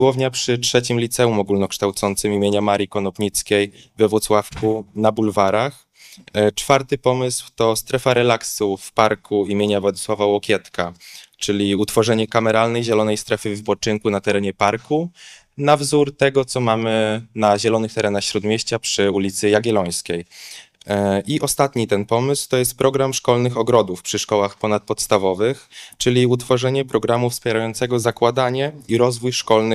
Siłownia przy trzecim liceum ogólnokształcącym imienia Marii Konopnickiej we Włocławku na Bulwarach. Czwarty pomysł to strefa relaksu w parku imienia Władysława Łokietka, czyli utworzenie kameralnej zielonej strefy wypoczynku na terenie parku, na wzór tego, co mamy na zielonych terenach Śródmieścia przy ulicy Jagiellońskiej. I ostatni ten pomysł to jest program szkolnych ogrodów przy szkołach ponadpodstawowych, czyli utworzenie programu wspierającego zakładanie i rozwój szkolnych